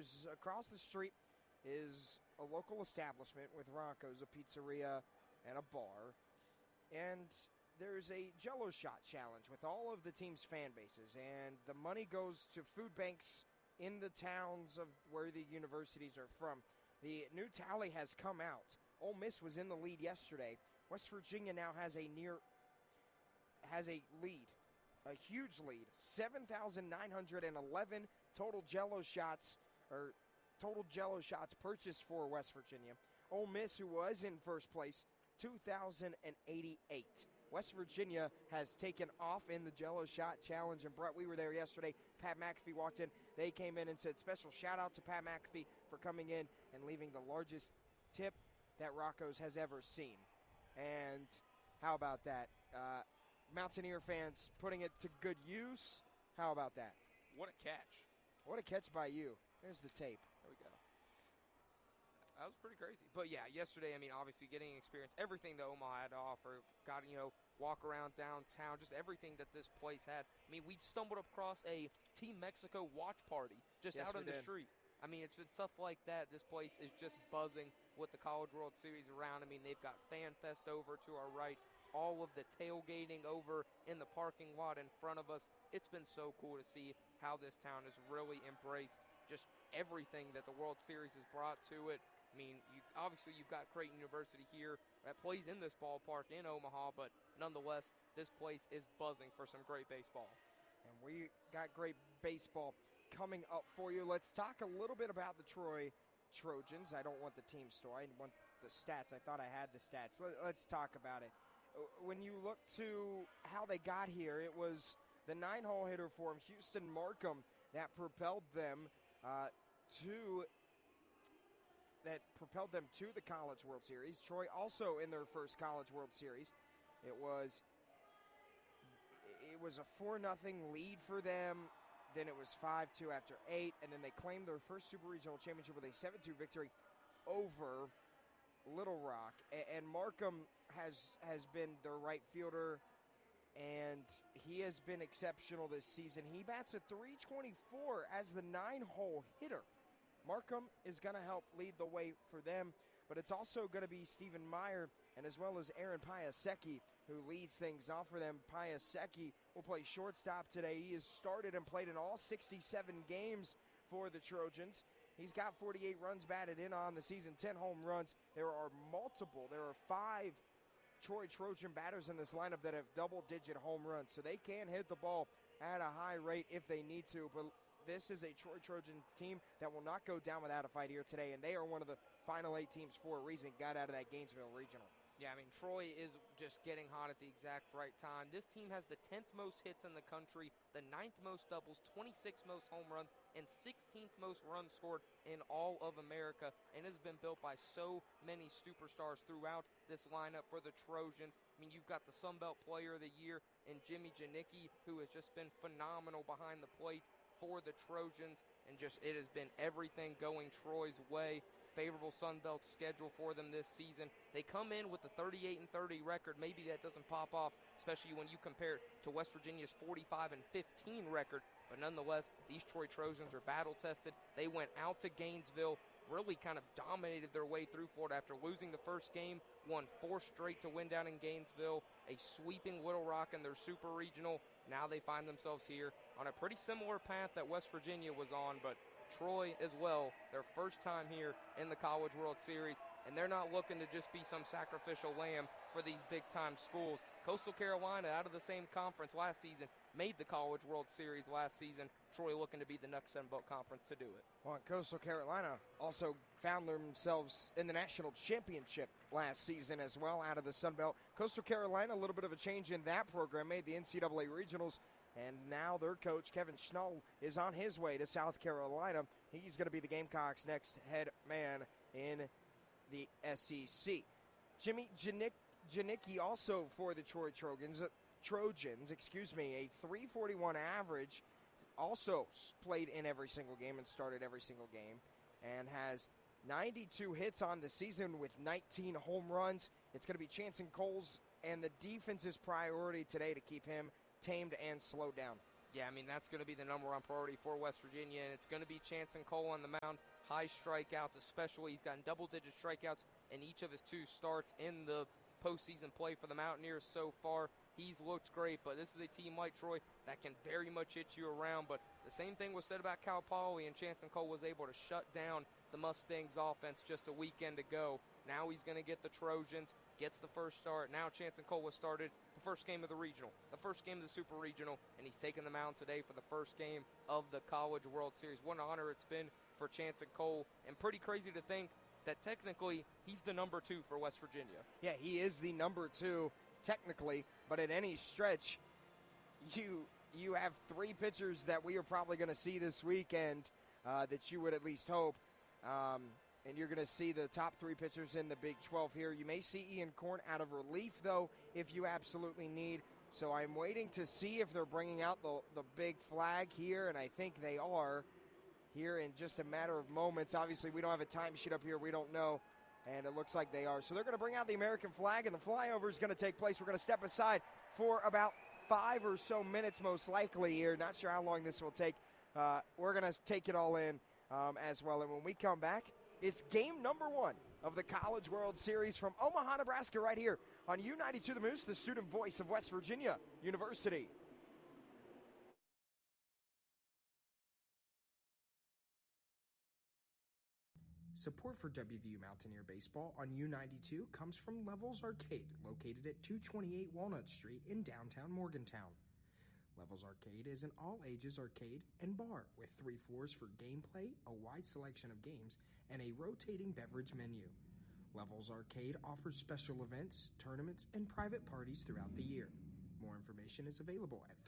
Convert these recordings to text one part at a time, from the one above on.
there's across the street is a local establishment with Rocco's, a pizzeria and a bar. And there's a Jell-O shot challenge with all of the team's fan bases. And the money goes to food banks in the towns of where the universities are from. The new tally has come out. Ole Miss was in the lead yesterday. West Virginia now has a lead, a huge lead, 7,911 total Jell-O shots purchased for West Virginia. Ole Miss, who was in first place, 2,088. West Virginia has taken off in the Jell-O shot challenge, and Brett, we were there yesterday. Pat McAfee walked in. They came in and said special shout-out to Pat McAfee for coming in and leaving the largest tip that Rocco's has ever seen. And how about that? Mountaineer fans putting it to good use. How about that? What a catch. What a catch by you. There's the tape. There we go. That was pretty crazy. But, yeah, yesterday, I mean, obviously getting experience, everything that Omaha had to offer, got, walk around downtown, just everything that this place had. I mean, we stumbled across a Team Mexico watch party just out on the street. I mean, it's been stuff like that. This place is just buzzing with the College World Series around. I mean, they've got Fan Fest over to our right, all of the tailgating over in the parking lot in front of us. It's been so cool to see how this town has really embraced just everything that the World Series has brought to it. I mean, you've got Creighton University here that plays in this ballpark in Omaha, but nonetheless, this place is buzzing for some great baseball. And we got great baseball coming up for you. Let's talk a little bit about the Troy Trojans. I don't want the team story. I want the stats. I thought I had the stats. Let's talk about it. When you look to how they got here, it was the 9-hole hitter for Houston Markham that propelled them to the College World Series. Troy also in their first College World Series. It was a 4-0 lead for them. Then it was 5-2 after 8, and then they claimed their first Super Regional Championship with a 7-2 victory over Little Rock. And Markham has been their right fielder, and he has been exceptional this season. He bats a .324 as the 9-hole hitter. Markham is going to help lead the way for them, but it's also going to be Stephen Meyer and as well as Aaron Piasecki who leads things off for them. Piasecki will play shortstop today. He has started and played in all 67 games for the Trojans. He's got 48 runs batted in on the season, 10 home runs. There are 5 Troy Trojan batters in this lineup that have double-digit home runs, so they can hit the ball at a high rate if they need to, but this is a Troy Trojans team that will not go down without a fight here today, and they are one of the final 8 teams for a reason got out of that Gainesville Regional. Yeah, I mean, Troy is just getting hot at the exact right time. This team has the 10th most hits in the country, the 9th most doubles, 26th most home runs, and 16th most runs scored in all of America, and has been built by so many superstars throughout this lineup for the Trojans. I mean, you've got the Sun Belt Player of the Year in Jimmy Janicki, who has just been phenomenal behind the plate for the Trojans, and it has been everything going Troy's way. Favorable Sun Belt schedule for them this season. They come in with a 38-30 record. Maybe that doesn't pop off, especially when you compare it to West Virginia's 45-15 record. But nonetheless, these Troy Trojans are battle-tested. They went out to Gainesville, really kind of dominated their way through Florida after losing the first game, won 4 straight to win down in Gainesville, a sweeping Little Rock in their Super Regional. Now they find themselves here on a pretty similar path that West Virginia was on, but Troy as well, their first time here in the College World Series, and they're not looking to just be some sacrificial lamb for these big-time schools. Coastal Carolina, out of the same conference last season, made the College World Series last season. Troy looking to be the next Sun Belt Conference to do it. Well, Coastal Carolina also found themselves in the national championship last season as well out of the Sun Belt. Coastal Carolina, a little bit of a change in that program, made the NCAA Regionals, and now their coach, Kevin Schnall, is on his way to South Carolina. He's going to be the Gamecocks' next head man in the SEC. Jimmy Janicki also for the Troy Trojans, a .341 average, also played in every single game and started every single game, and has 92 hits on the season with 19 home runs. It's going to be Chanson Coles and the defense's priority today to keep him tamed and slowed down. Yeah, I mean, that's going to be the number one priority for West Virginia, and it's going to be Chanson Cole on the mound. High strikeouts, especially. He's gotten double-digit strikeouts in each of his 2 starts in the postseason play for the Mountaineers so far. He's looked great, but this is a team like Troy that can very much hit you around. But the same thing was said about Cal Poly, and Chanson Cole was able to shut down the Mustangs offense just a weekend ago. Now he's going to get the Trojans, gets the first start. Now Chanson Cole was started the first game of the regional, the first game of the Super Regional, and he's taking the mound today for the first game of the College World Series. What an honor it's been for Chanson Cole, and pretty crazy to think that technically he's the number 2 for West Virginia. Yeah, he is the number 2 technically, but at any stretch, you have 3 pitchers that we are probably going to see this weekend that you would at least hope. And you're going to see the top 3 pitchers in the Big 12 here. You may see Ian Korn out of relief, though, if you absolutely need. So I'm waiting to see if they're bringing out the big flag here, and I think they are here in just a matter of moments. Obviously, we don't have a timesheet up here. We don't know, and it looks like they are. So they're going to bring out the American flag, and the flyover is going to take place. We're going to step aside for about 5 or so minutes, most likely here. Not sure how long this will take. We're going to take it all in as well. And when we come back, it's game number 1 of the College World Series from Omaha, Nebraska, right here on U92 The Moose, the student voice of West Virginia University. Support for WVU Mountaineer Baseball on U92 comes from Levels Arcade, located at 228 Walnut Street in downtown Morgantown. Levels Arcade is an all-ages arcade and bar with 3 floors for gameplay, a wide selection of games, and a rotating beverage menu. Levels Arcade offers special events, tournaments, and private parties throughout the year. More information is available at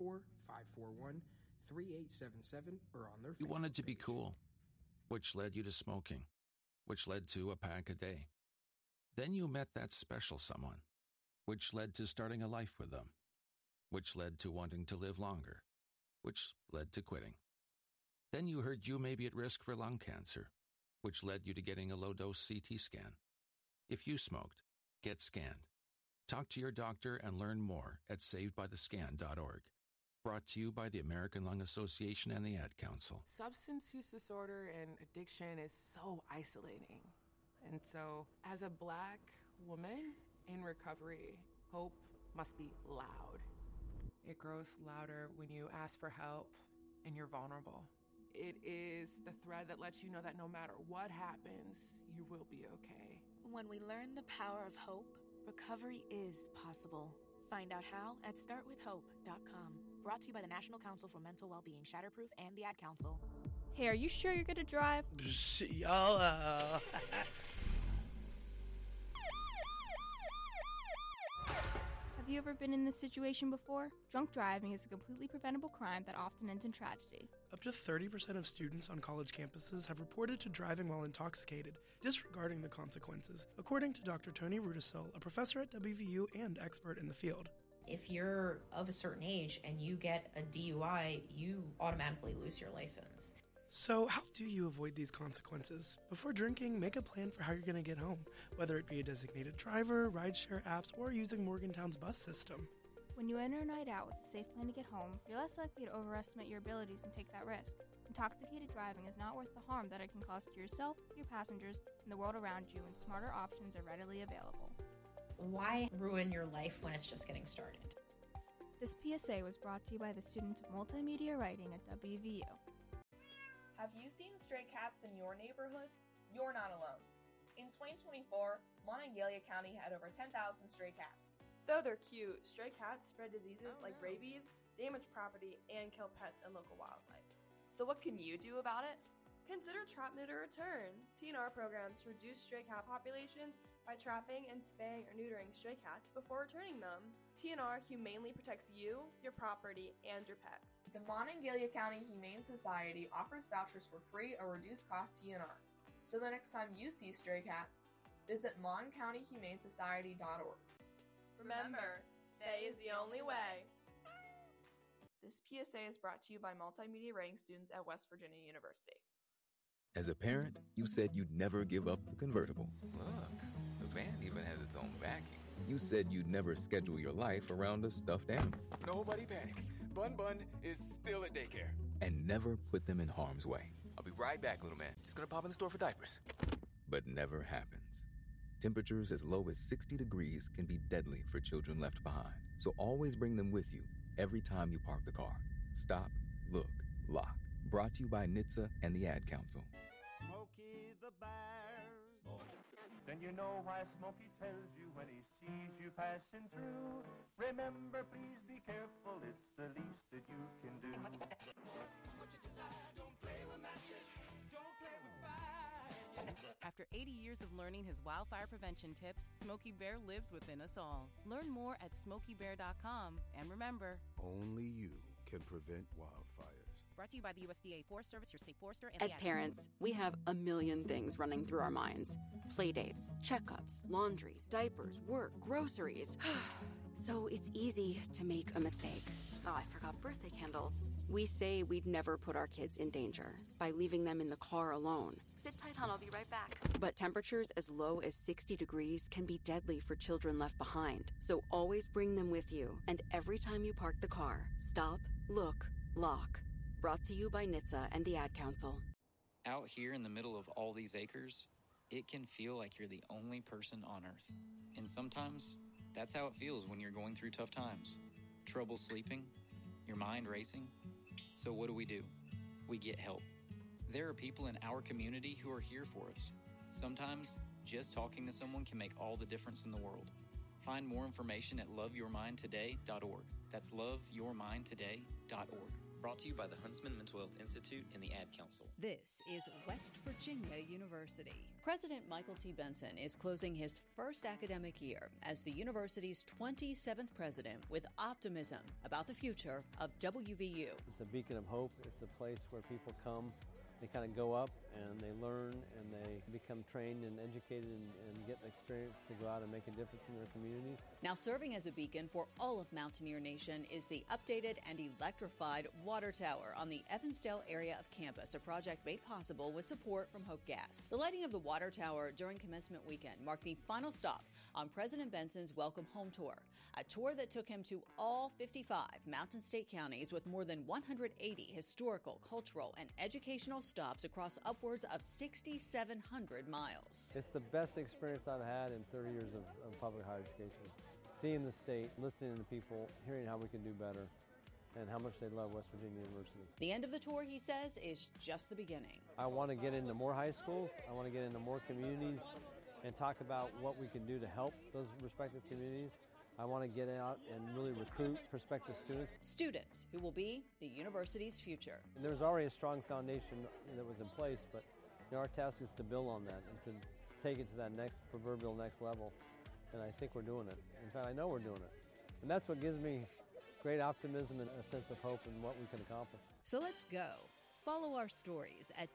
304-541-3877 or on their Facebook You wanted to be page. cool, which led you to smoking, which led to a pack a day. Then you met that special someone, which led to starting a life with them, which led to wanting to live longer, which led to quitting. Then you heard you may be at risk for lung cancer, which led you to getting a low-dose CT scan. If you smoked, get scanned. Talk to your doctor and learn more at savedbythescan.org. Brought to you by the American Lung Association and the Ad Council. Substance use disorder and addiction is so isolating. And so, as a Black woman in recovery, hope must be loud. It grows louder when you ask for help and you're vulnerable. It is the thread that lets you know that no matter what happens, you will be okay. When we learn the power of hope, recovery is possible. Find out how at startwithhope.com. Brought to you by the National Council for Mental Wellbeing, Shatterproof, and the Ad Council. Hey, are you sure you're going to drive? Y'all, Have you ever been in this situation before? Drunk driving is a completely preventable crime that often ends in tragedy. up to 30% of students on college campuses have reported to driving while intoxicated, disregarding the consequences, according to Dr. Tony Rudisill, a professor at WVU and expert in the field. If you're of a certain age and you get a DUI, you automatically lose your license. So how do you avoid these consequences? Before drinking, make a plan for how you're going to get home, whether it be a designated driver, rideshare apps, or using Morgantown's bus system. When you enter a night out with a safe plan to get home, you're less likely to overestimate your abilities and take that risk. Intoxicated driving is not worth the harm that it can cause to yourself, your passengers, and the world around you, and smarter options are readily available. Why ruin your life when it's just getting started? This PSA was brought to you by the students of multimedia writing at WVU. Have you seen stray cats in your neighborhood? You're not alone. In 2024, Monongalia County had over 10,000 stray cats. Though they're cute, stray cats spread diseases like rabies, damage property, and kill pets and local wildlife. So what can you do about it? Consider Trap, Neuter, Return. TNR programs reduce stray cat populations by trapping and spaying or neutering stray cats before returning them. TNR humanely protects you, your property, and your pets. The Monongalia County Humane Society offers vouchers for free or reduced cost TNR. So the next time you see stray cats, visit moncountyhumanesociety.org. Remember, spay is the only way. This PSA is brought to you by multimedia writing students at West Virginia University. As a parent, you said you'd never give up the convertible. Look, the van even has its own backing. You said you'd never schedule your life around a stuffed animal. Nobody panic. Bun Bun is still at daycare. And never put them in harm's way. I'll be right back, little man. Just gonna pop in the store for diapers. But never happens. Temperatures as low as 60 degrees can be deadly for children left behind. So always bring them with you every time you park the car. Stop, look, lock. Brought to you by NHTSA and the Ad Council. Smokey the Bear. Then you know why Smokey tells you when he sees you passing through. Remember, please be careful, it's the least that you can do. After 80 years of learning his wildfire prevention tips, Smokey Bear lives within us all. Learn more at SmokeyBear.com. And remember, only you can prevent wildfires. Brought to you by the USDA Forest Service, your state forester, and As parents, we have a million things running through our minds. Playdates, checkups, laundry, diapers, work, groceries. So it's easy to make a mistake. Oh, I forgot birthday candles. We say we'd never put our kids in danger by leaving them in the car alone. Sit tight, hon, I'll be right back. But temperatures as low as 60 degrees can be deadly for children left behind. So always bring them with you. And every time you park the car, stop, look, lock. Brought to you by NHTSA and the Ad Council. Out here in the middle of all these acres, it can feel like you're the only person on Earth. And sometimes, that's how it feels when you're going through tough times. Trouble sleeping, your mind racing. So what do? We get help. There are people in our community who are here for us. Sometimes, just talking to someone can make all the difference in the world. Find more information at loveyourmindtoday.org. That's loveyourmindtoday.org. Brought to you by the Huntsman Mental Health Institute and the Ad Council. This is West Virginia University. President Michael T. Benson is closing his first academic year as the university's 27th president with optimism about the future of WVU. It's a beacon of hope. It's a place where people come, they kind of go up and they learn and they become trained and educated and get experience to go out and make a difference in their communities. Now serving as a beacon for all of Mountaineer Nation is the updated and electrified water tower on the Evansdale area of campus, a project made possible with support from Hope Gas. The lighting of the water tower during commencement weekend marked the final stop on President Benson's Welcome Home Tour, a tour that took him to all 55 Mountain State counties with more than 180 historical, cultural, and educational stops across upwards of 6,700 miles. It's the best experience I've had in 30 years of public higher education. Seeing the state, listening to people, hearing how we can do better, and how much they love West Virginia University. The end of the tour, he says, is just the beginning. I want to get into more high schools. I want to get into more communities and talk about what we can do to help those respective communities. I want to get out and really recruit prospective students. Students who will be the university's future. And there's already a strong foundation that was in place, but our task is to build on that and to take it to that next proverbial next level. And I think we're doing it. In fact, I know we're doing it. And that's what gives me great optimism and a sense of hope in what we can accomplish. So let's go. Follow our stories at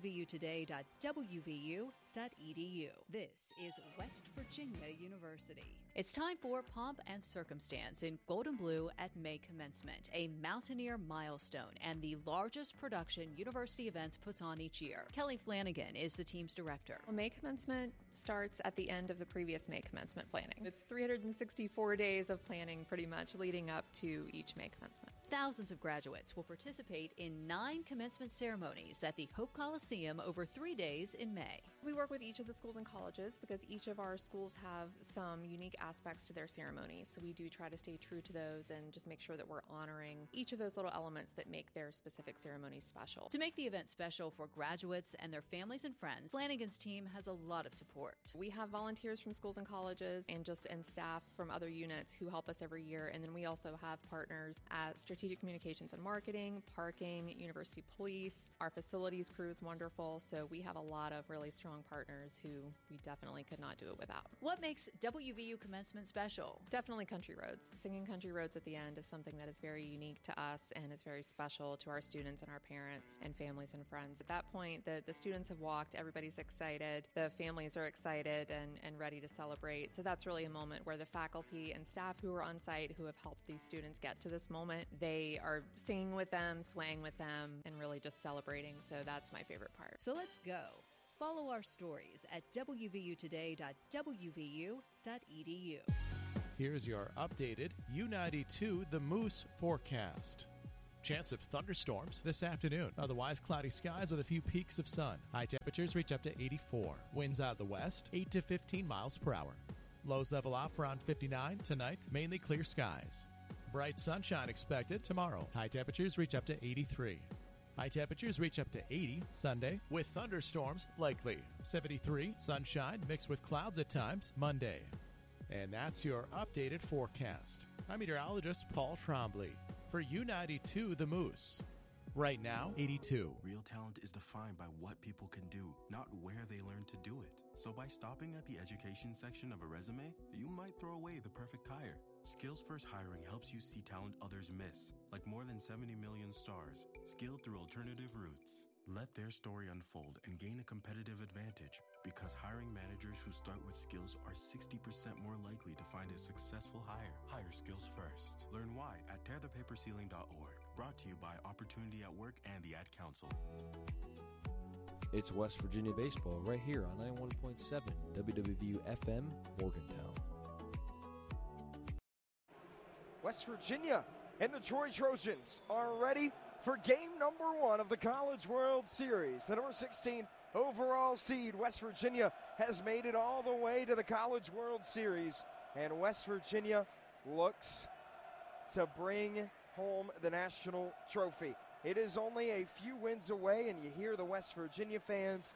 wvutoday.wvu.edu. This is West Virginia University. It's time for Pomp and Circumstance in Gold and Blue at May Commencement, a Mountaineer milestone and the largest production university events puts on each year. Kelly Flanagan is the team's director. Well, May Commencement starts at the end of the previous May Commencement planning. It's 364 days of planning pretty much leading up to each May Commencement. Thousands of graduates will participate in 9 commencement ceremonies at the Hope Coliseum over 3 days in May. We work with each of the schools and colleges because each of our schools have some unique aspects to their ceremonies. So we do try to stay true to those and just make sure that we're honoring each of those little elements that make their specific ceremonies special. To make the event special for graduates and their families and friends, Flanagan's team has a lot of support. We have volunteers from schools and colleges and staff from other units who help us every year. And then we also have partners at Strategic Communications and Marketing, Parking, University Police. Our facilities crew is wonderful. So we have a lot of really strong partners who we definitely could not do it without. What makes WVU commencement special? Definitely Country Roads. Singing Country Roads at the end is something that is very unique to us and is very special to our students and our parents and families and friends. At that point, the students have walked, everybody's excited, the families are excited and ready to celebrate. So that's really a moment where the faculty and staff who are on site who have helped these students get to this moment, they are singing with them, swaying with them, and really just celebrating. So that's my favorite part. So let's go. Follow our stories at wvutoday.wvu.edu. Here's your updated U92 The Moose forecast. Chance of thunderstorms this afternoon. Otherwise, cloudy skies with a few peaks of sun. High temperatures reach up to 84. Winds out of the west, 8 to 15 miles per hour. Lows level off around 59 tonight. Mainly clear skies. Bright sunshine expected tomorrow. High temperatures reach up to 83. High temperatures reach up to 80 Sunday, with thunderstorms likely. 73, sunshine mixed with clouds at times Monday. And that's your updated forecast. I'm meteorologist Paul Trombley for U92 The Moose. Right now, 82. Real talent is defined by what people can do, not where they learn to do it. So by stopping at the education section of a resume, you might throw away the perfect hire. Skills First Hiring helps you see talent others miss, like more than 70 million stars, skilled through alternative routes. Let their story unfold and gain a competitive advantage, because hiring managers who start with skills are 60% more likely to find a successful hire. Hire skills first. Learn why at tearthepaperceiling.org. Brought to you by Opportunity at Work and the Ad Council. It's West Virginia baseball right here on 91.7 WWVU FM, Morgantown. West Virginia and the Troy Trojans are ready for game number 1 of the College World Series. The number 16 overall seed, West Virginia, has made it all the way to the College World Series, and West Virginia looks to bring home the national trophy. It is only a few wins away, and you hear the West Virginia fans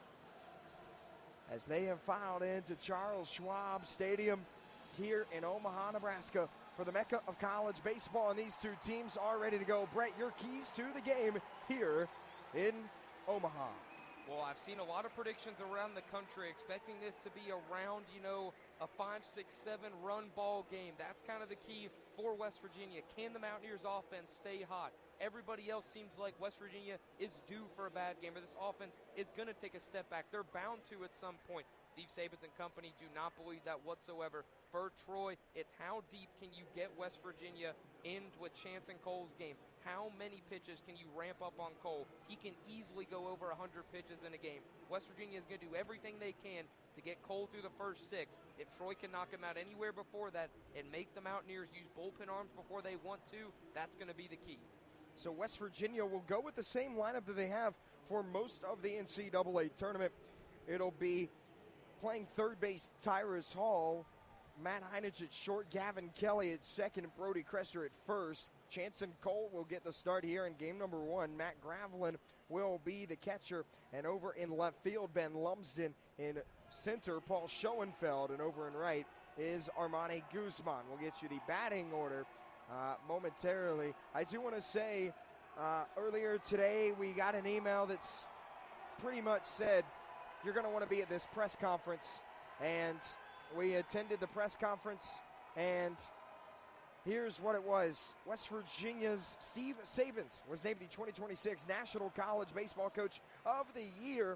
as they have filed into Charles Schwab Stadium here in Omaha, Nebraska, for the Mecca of college baseball, and these two teams are ready to go. Brett, your keys to the game here in Omaha. Well, I've seen a lot of predictions around the country expecting this to be around, a 5, 6, 7 run ball game. That's kind of the key for West Virginia. Can the Mountaineers offense stay hot? Everybody else seems like West Virginia is due for a bad game, or this offense is going to take a step back. They're bound to at some point. Steve Sabins and company do not believe that whatsoever. For Troy, it's how deep can you get West Virginia into a Chance and Cole's game? How many pitches can you ramp up on Cole? He can easily go over 100 pitches in a game. West Virginia is going to do everything they can to get Cole through the first 6. If Troy can knock him out anywhere before that and make the Mountaineers use bullpen arms before they want to, that's going to be the key. So West Virginia will go with the same lineup that they have for most of the NCAA tournament. It'll be playing third base Tyrus Hall, Matt Heinich at short, Gavin Kelly at second, and Brody Kresser at first. Chanson Cole will get the start here in game number 1. Matt Gravelin will be the catcher, and over in left field, Ben Lumsden. In center, Paul Schoenfeld, and over in right is Armani Guzman. We'll get you the batting order momentarily. I do want to say earlier today we got an email that's pretty much said you're going to want to be at this press conference, and we attended the press conference, and here's what it was. West Virginia's Steve Sabins was named the 2026 National College Baseball Coach of the Year,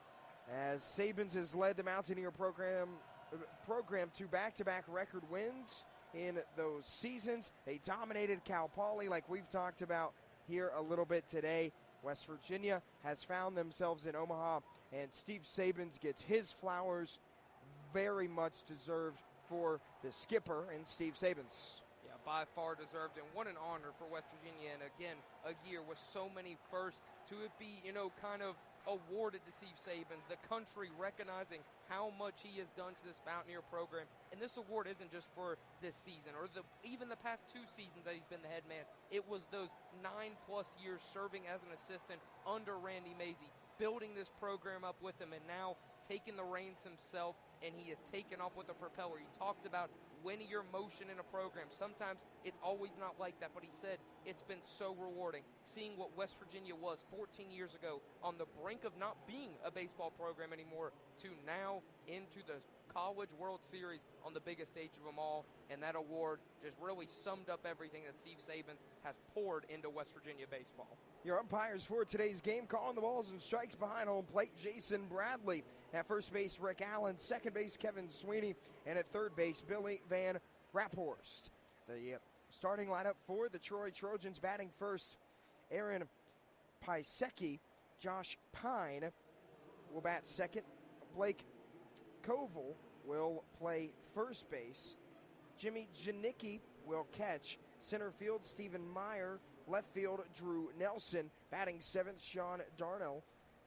as Sabins has led the Mountaineer program to back-to-back record wins in those seasons. They dominated Cal Poly like we've talked about here a little bit today. West Virginia has found themselves in Omaha, and Steve Sabins gets his flowers, very much deserved for the skipper and Steve Sabins. Yeah, by far deserved, and what an honor for West Virginia, and again, a year with so many firsts, to it be, kind of awarded to Steve Sabins, the country recognizing how much he has done to this Mountaineer program. And this award isn't just for this season or even the past 2 seasons that he's been the head man. It was those 9+ years serving as an assistant under Randy Mazey, building this program up with him, and now taking the reins himself, and he has taken off with a propeller. He talked about linear motion in a program. Sometimes it's always not like that, but he said it's been so rewarding seeing what West Virginia was 14 years ago on the brink of not being a baseball program anymore to now into the College World Series on the biggest stage of them all, and that award just really summed up everything that Steve Sabins has poured into West Virginia baseball. Your umpires for today's game, calling the balls and strikes behind home plate, Jason Bradley. At first base, Rick Allen. Second base, Kevin Sweeney. And at third base, Billy Van Raphorst. The starting lineup for the Troy Trojans, batting first, Aaron Pisecki. Josh Pine will bat second. Blake Koval will play first base. Jimmy Janicki will catch. Center field, Stephen Meyer. Left field, Drew Nelson. Batting 7th, Sean Darnell.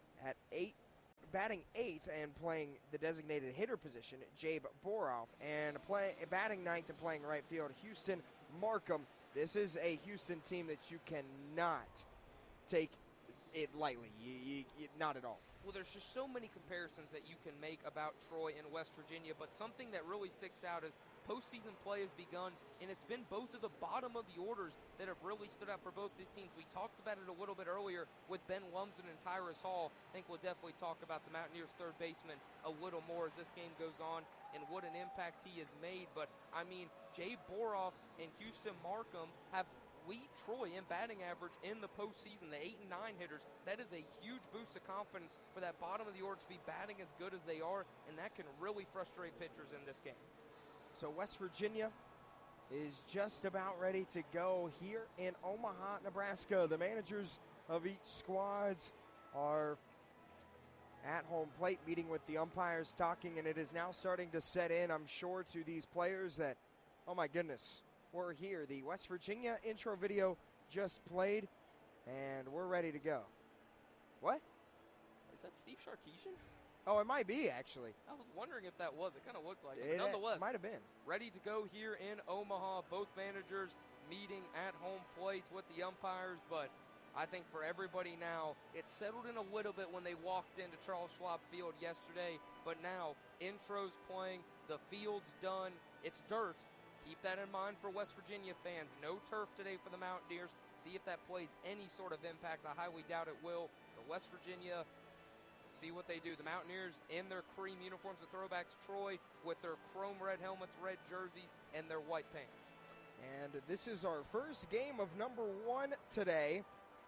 Batting 8th and playing the designated hitter position, Jabe Boroff. And batting 9th and playing right field, Houston Markham. This is a Houston team that you cannot take it lightly. Not at all. Well, there's just so many comparisons that you can make about Troy and West Virginia, but something that really sticks out is postseason play has begun, and it's been both of the bottom of the orders that have really stood out for both these teams. We talked about it a little bit earlier with Ben Lumsden and Tyrus Hall. I think we'll definitely talk about the Mountaineers' third baseman a little more as this game goes on and what an impact he has made. But, I mean, Jay Boroff and Houston Markham have lead Troy in batting average in the postseason, the 8 and 9 hitters. That is a huge boost of confidence for that bottom of the order to be batting as good as they are, and that can really frustrate pitchers in this game. So West Virginia is just about ready to go here in Omaha, Nebraska. The managers of each squads are at home plate meeting with the umpires, talking, and it is now starting to set in, I'm sure, to these players that, oh my goodness, we're here. The West Virginia intro video just played, and we're ready to go. What? Is that Steve Sarkisian? Oh, it might be, actually. I was wondering if that was. It kind of looked like it. Nonetheless, might have been. Ready to go here in Omaha. Both managers meeting at home plates with the umpires, but I think for everybody now, it settled in a little bit when they walked into Charles Schwab Field yesterday, but now intro's playing, the field's done, it's dirt. Keep that in mind for West Virginia fans. No turf today for the Mountaineers. See if that plays any sort of impact. I highly doubt it will. But West Virginia, see what they do. The Mountaineers in their cream uniforms, the throwbacks. Troy with their chrome red helmets, red jerseys, and their white pants. And this is our first game of number 1 today.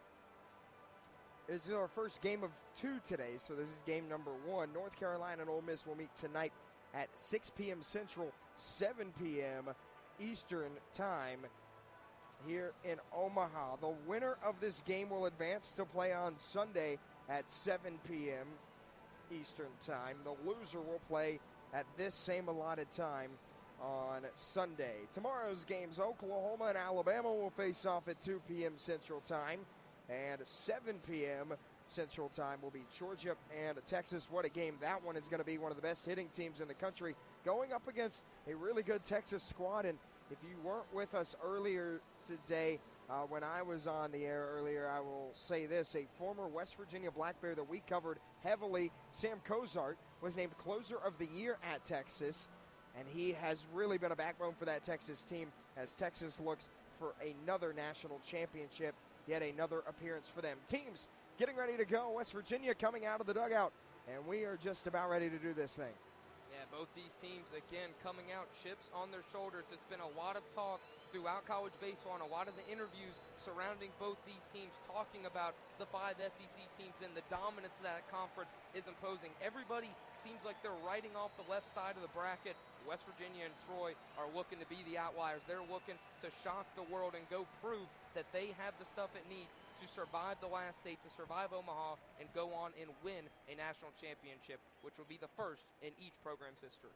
This is our first game of 2 today, so this is game number 1. North Carolina and Ole Miss will meet tonight at 6 p.m. Central, 7 p.m. Eastern Time here in Omaha. The winner of this game will advance to play on Sunday at 7 p.m. Eastern Time. The loser will play at this same allotted time on Sunday. Tomorrow's games, Oklahoma and Alabama will face off at 2 p.m. Central Time, and 7 p.m. Central Time will be Georgia and Texas. What a game that one is going to be. One of the best hitting teams in the country going up against a really good Texas squad. And if you weren't with us earlier today, when I was on the air earlier, I will say this. A former West Virginia Black Bear that we covered heavily, Sam Cozart, was named Closer of the Year at Texas. And he has really been a backbone for that Texas team as Texas looks for another national championship, yet another appearance for them. Teams getting ready to go. West Virginia coming out of the dugout, and we are just about ready to do this thing. Yeah, both these teams, again, coming out, chips on their shoulders. It's been a lot of talk throughout college baseball and a lot of the interviews surrounding both these teams talking about the 5 SEC teams and the dominance that conference is imposing. Everybody seems like they're riding off the left side of the bracket. West Virginia and Troy are looking to be the outliers. They're looking to shock the world and go prove that they have the stuff it needs to survive the last 8, to survive Omaha, and go on and win a national championship, which will be the first in each program's history.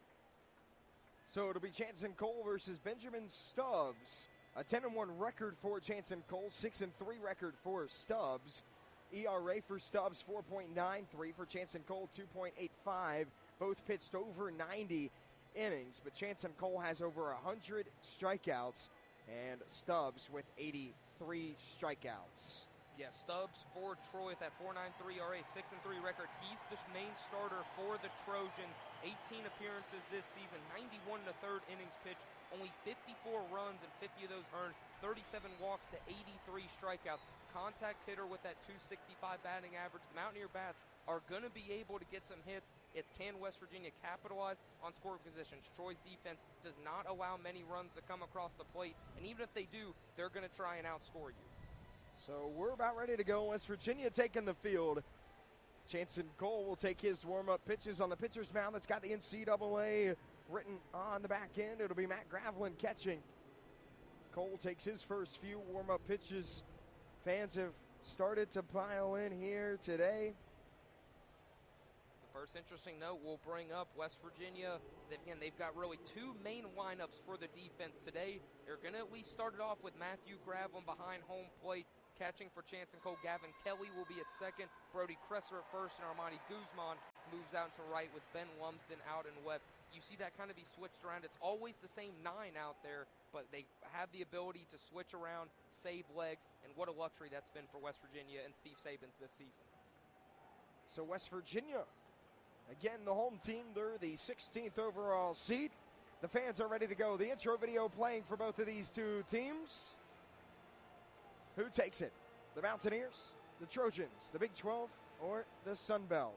So it'll be Chanson Cole versus Benjamin Stubbs. A 10-1 record for Chanson Cole, 6-3 record for Stubbs. ERA for Stubbs, 4.93. For Chanson Cole, 2.85. Both pitched over 90 innings, but Chanson Cole has over 100 strikeouts, and Stubbs with 83 strikeouts. Yeah, Stubbs for Troy at that 4.93 ERA, 6-3 record. He's the main starter for the Trojans. 18 appearances this season, 91 to third innings pitched, only 54 runs and 50 of those earned, 37 walks to 83 strikeouts. Contact hitter with that 265 batting average. The Mountaineer bats are going to be able to get some hits. It's can West Virginia capitalize on scoring positions. Troy's defense does not allow many runs to come across the plate, and even if they do, they're going to try and outscore you. So we're about ready to go. West Virginia taking the field. Chanson Cole will take his warm-up pitches on the pitcher's mound. That's got the NCAA written on the back end. It'll be Matt Gravlin catching. Cole takes his first few warm-up pitches. Fans have started to pile in here today. The First interesting note we'll bring up West Virginia. Again, they've got really two main lineups for the defense today. They're going to at least start it off with Matthew Gravlin behind home plate. Catching for Chance and Cole, Gavin Kelly will be at second. Brody Kresser at first, and Armani Guzman moves out to right with Ben Lumsden out in left. You see that kind of be switched around. It's always the same 9 out there, but they have the ability to switch around, save legs, and what a luxury that's been for West Virginia and Steve Sabins this season. So West Virginia, again, the home team, they're the 16th overall seed. The fans are ready to go. The intro video playing for both of these two teams. Who takes it? The Mountaineers, the Trojans, the Big 12, or the Sun Belt?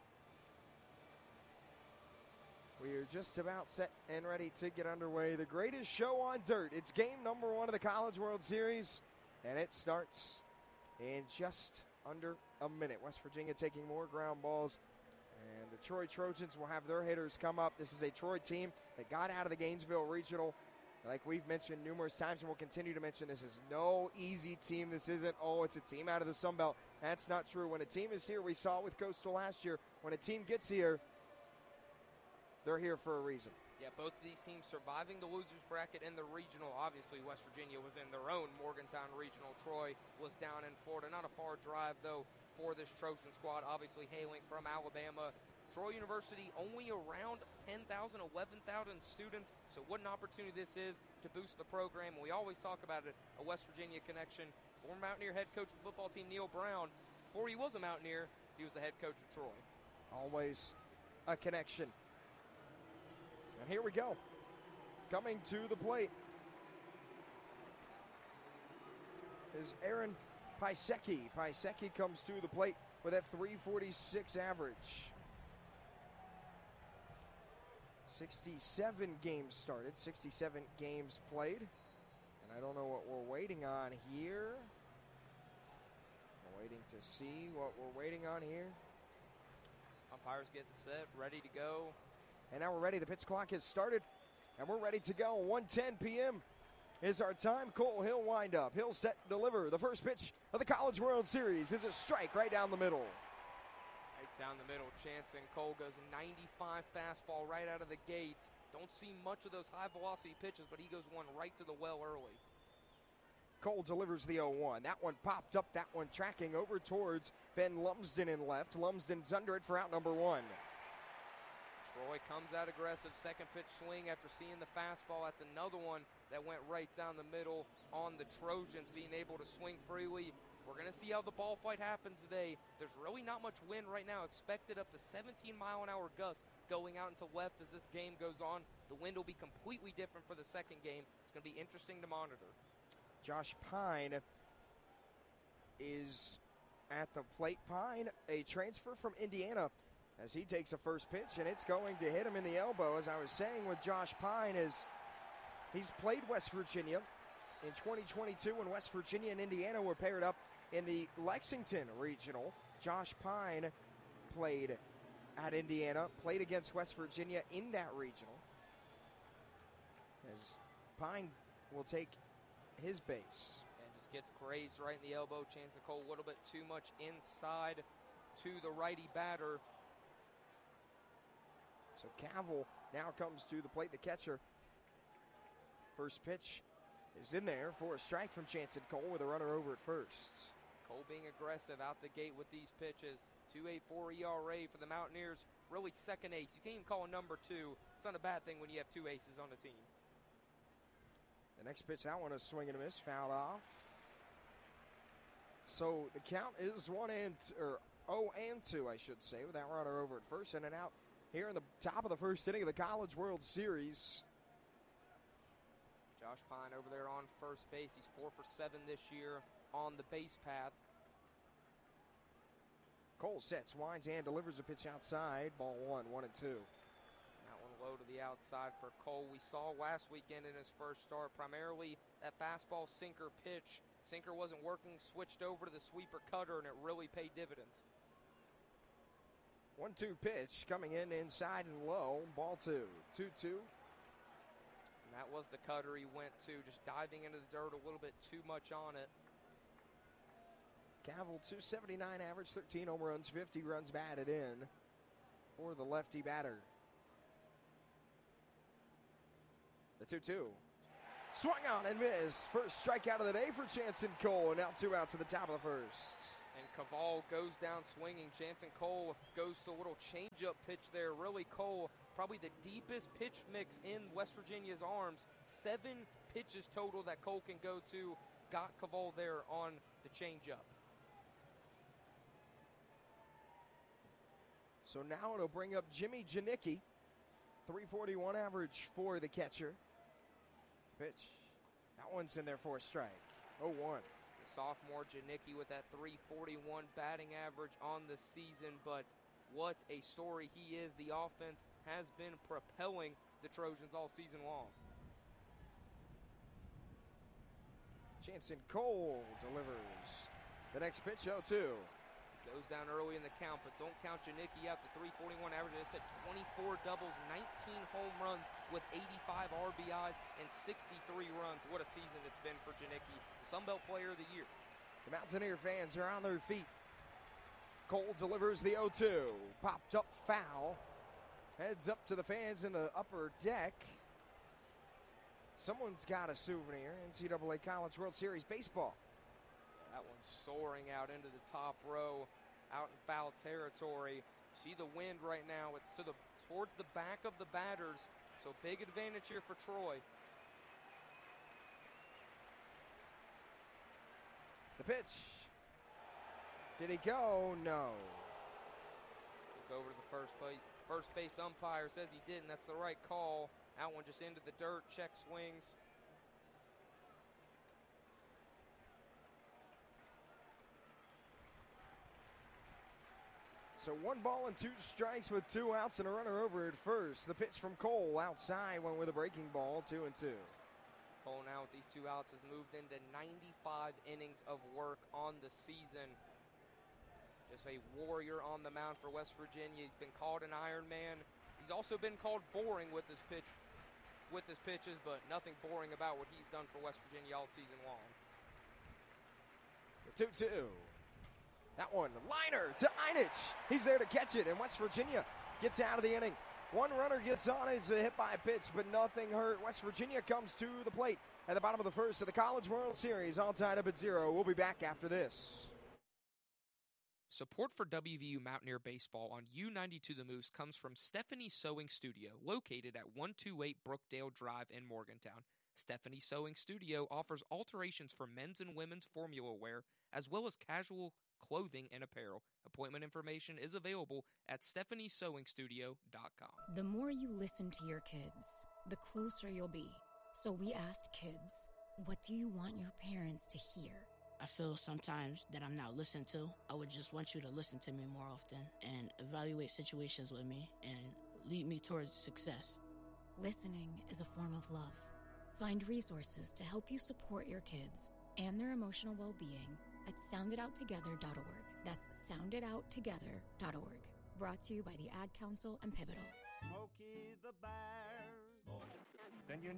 We are just about set and ready to get underway. The greatest show on dirt. It's game number 1 of the College World Series, and it starts in just under a minute. West Virginia taking more ground balls, and the Troy Trojans will have their hitters come up. This is a Troy team that got out of the Gainesville Regional. Like we've mentioned numerous times, and we'll continue to mention, this is no easy team. This isn't, it's a team out of the Sun Belt. That's not true. When a team is here, we saw it with Coastal last year, when a team gets here, they're here for a reason. Yeah, both of these teams surviving the losers bracket in the regional. Obviously, West Virginia was in their own Morgantown regional. Troy was down in Florida. Not a far drive, though, for this Trojan squad. Obviously, hailing from Alabama. Troy University only around 10,000, 11,000 students. So what an opportunity this is to boost the program. We always talk about it, a West Virginia connection. Former Mountaineer head coach of the football team, Neil Brown. Before he was a Mountaineer, he was the head coach of Troy. Always a connection. And here we go. Coming to the plate is Aaron Pisecki. Pisecki comes to the plate with a .346 average. 67 games started, 67 games played. And I don't know what we're waiting on here. I'm waiting to see what we're waiting on here. Umpires getting set, ready to go. And now we're ready. The pitch clock has started, and we're ready to go. 1:10 p.m. is our time. Cole Hill wind up. Hill set, deliver. The first pitch of the College World Series is a strike right down the middle. Right down the middle, Chance and Cole goes a 95 fastball right out of the gate. Don't see much of those high-velocity pitches, but he goes one right to the well early. Cole delivers the 0-1. That one popped up. That one tracking over towards Ben Lumsden in left. Lumsden's under it for out number 1. Troy comes out aggressive, second pitch swing after seeing the fastball. That's another one that went right down the middle on the Trojans, being able to swing freely. We're going to see how the ball fight happens today. There's really not much wind right now. Expected up to 17-mile-an-hour gusts going out into left as this game goes on. The wind will be completely different for the second game. It's going to be interesting to monitor. Josh Pine is at the plate. Pine, a transfer from Indiana, as he takes the first pitch, and it's going to hit him in the elbow. As I was saying with Josh Pine, is he's played West Virginia in 2022 when West Virginia and Indiana were paired up in the Lexington Regional. Josh Pine played at Indiana, played against West Virginia in that regional. As Pine will take his base. And just gets grazed right in the elbow. Chance and Cole a little bit too much inside to the righty batter. So Cavill now comes to the plate, the catcher. First pitch is in there for a strike from Chance and Cole with a runner over at first. Cole being aggressive out the gate with these pitches. 2.84 ERA for the Mountaineers. Really second ace. You can't even call a number 2. It's not a bad thing when you have 2 aces on the team. The next pitch, that one is swing and a miss, fouled off. So the count is 0-2, I should say, with that runner over at first and an out here in the top of the first inning of the College World Series. Josh Pine over there on first base. He's 4 for 7 this year on the base path. Cole sets, winds, and delivers a pitch outside. Ball 1, 1-2. That one low to the outside for Cole. We saw last weekend in his first start, primarily that fastball sinker pitch. Sinker wasn't working, switched over to the sweeper cutter, and it really paid dividends. 1-2 pitch coming in inside and low. Ball 2, 2-2. And that was the cutter he went to, just diving into the dirt a little bit too much on it. Cavill, 279 average, 13 home runs, 50 runs batted in. for the lefty batter. The 2-2. Swung on and missed. First strikeout of the day for Jansen Cole. And now 2 outs at the top of the first. And Caval goes down swinging. Jansen Cole goes to a little changeup pitch there. Really, Cole, probably the deepest pitch mix in West Virginia's arms. 7 pitches total that Cole can go to. Got Caval there on the changeup. So now it'll bring up Jimmy Janicki. 341 average for the catcher. Pitch. That one's in there for a strike. 0-1. The sophomore Janicki with that 341 batting average on the season, but what a story he is. The offense has been propelling the Trojans all season long. Jansen Cole delivers. The next pitch, 0-2. Goes down early in the count, but don't count Janicki out. The 341 average, I said 24 doubles, 19 home runs with 85 RBIs and 63 runs. What a season it's been for Janicki, the Sun Belt Player of the Year. The Mountaineer fans are on their feet. Cole delivers the 0-2. Popped up foul. Heads up to the fans in the upper deck. Someone's got a souvenir. NCAA College World Series baseball. That one's soaring out into the top row, out in foul territory. See the wind right now. It's towards the back of the batters, so big advantage here for Troy. The pitch. Did he go? No. Look over to the first base umpire, says he didn't. That's the right call. That one just into the dirt. Check swings. So 1 ball and 2 strikes with 2 outs and a runner over at first. The pitch from Cole outside went with a breaking ball, 2-2. Cole now with these 2 outs has moved into 95 innings of work on the season. Just a warrior on the mound for West Virginia. He's been called an Iron Man. He's also been called boring with his pitches, but nothing boring about what he's done for West Virginia all season long. The 2-2. That one, liner to Einich. He's there to catch it, and West Virginia gets out of the inning. 1 runner gets on it. It's a hit by a pitch, but nothing hurt. West Virginia comes to the plate at the bottom of the first of the College World Series, all tied up at 0. We'll be back after this. Support for WVU Mountaineer Baseball on U92 The Moose comes from Stephanie Sewing Studio, located at 128 Brookdale Drive in Morgantown. Stephanie Sewing Studio offers alterations for men's and women's formula wear, as well as casual clothing and apparel. Appointment information is available at stephaniesewingstudio.com. The more you listen to your kids, the closer you'll be. So we asked kids, what do you want your parents to hear? I feel sometimes that I'm not listened to. I would just want you to listen to me more often and evaluate situations with me and lead me towards success. Listening is a form of love. Find resources to help you support your kids and their emotional well-being at sounditouttogether.org. That's sounditouttogether.org. Brought to you by the Ad Council and Pivotal. Smokey the Bear. Then you